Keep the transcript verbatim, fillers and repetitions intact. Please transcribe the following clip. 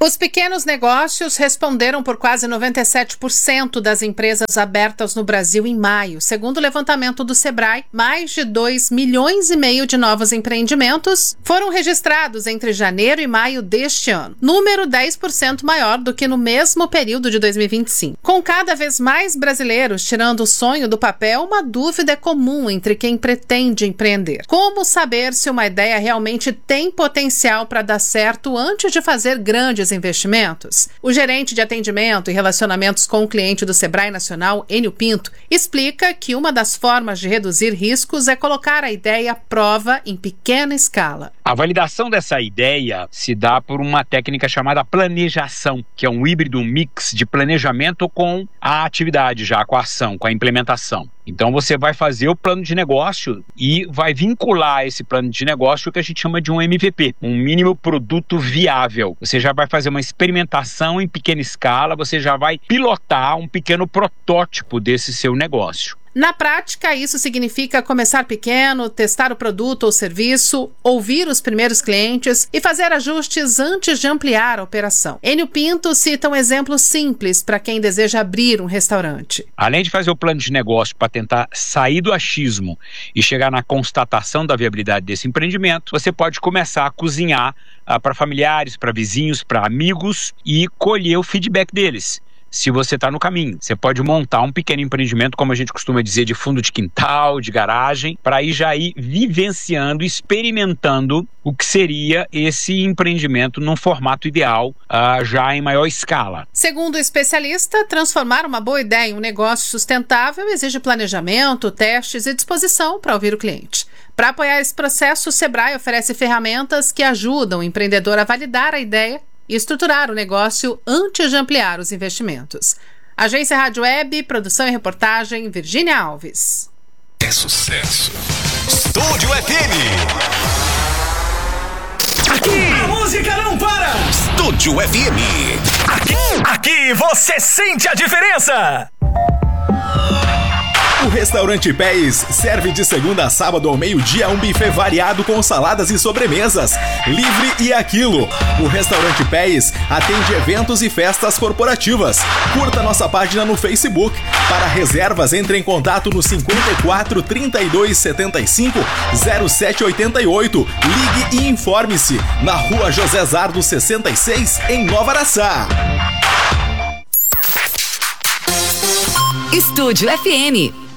Os pequenos negócios responderam por quase noventa e sete por cento das empresas abertas no Brasil em maio. Segundo o levantamento do Sebrae, mais de dois milhões e meio de novos empreendimentos foram registrados entre janeiro e maio deste ano, número dez por cento maior do que no mesmo período de dois mil e vinte e cinco. Com cada vez mais brasileiros tirando o sonho do papel, uma dúvida é comum entre quem pretende empreender. Como saber se uma ideia realmente tem potencial para dar certo antes de fazer grandes investimentos? O gerente de atendimento e relacionamentos com o cliente do Sebrae Nacional, Enio Pinto, explica que uma das formas de reduzir riscos é colocar a ideia à prova em pequena escala. A validação dessa ideia se dá por uma técnica chamada planejação, que é um híbrido, um mix de planejamento com a atividade já, com a ação, com a implementação. Então você vai fazer o plano de negócio e vai vincular esse plano de negócio o que a gente chama de um M V P, um mínimo produto viável. Você já vai fazer uma experimentação em pequena escala, você já vai pilotar um pequeno protótipo desse seu negócio. Na prática, isso significa começar pequeno, testar o produto ou serviço, ouvir os primeiros clientes e fazer ajustes antes de ampliar a operação. Enio Pinto cita um exemplo simples para quem deseja abrir um restaurante. Além de fazer o plano de negócio para tentar sair do achismo e chegar na constatação da viabilidade desse empreendimento, você pode começar a cozinhar ah, para familiares, para vizinhos, para amigos e colher o feedback deles. Se você está no caminho, você pode montar um pequeno empreendimento, como a gente costuma dizer, de fundo de quintal, de garagem, para ir já ir vivenciando, experimentando o que seria esse empreendimento num formato ideal, uh, já em maior escala. Segundo o especialista, transformar uma boa ideia em um negócio sustentável exige planejamento, testes e disposição para ouvir o cliente. Para apoiar esse processo, o Sebrae oferece ferramentas que ajudam o empreendedor a validar a ideia e estruturar o negócio antes de ampliar os investimentos. Agência Rádio Web, produção e reportagem, Virgínia Alves. É sucesso. Estúdio F M. Aqui a música não para. Estúdio F M. Aqui, aqui você sente a diferença. O Restaurante Pés serve de segunda a sábado ao meio-dia um buffet variado com saladas e sobremesas, livre e aquilo. O Restaurante Pés atende eventos e festas corporativas. Curta nossa página no Facebook. Para reservas, entre em contato no cinquenta e quatro, trinta e dois, setenta e cinco, zero sete oitenta e oito. Ligue e informe-se na Rua José Zardo sessenta e seis, em Nova Araçá. Estúdio F M.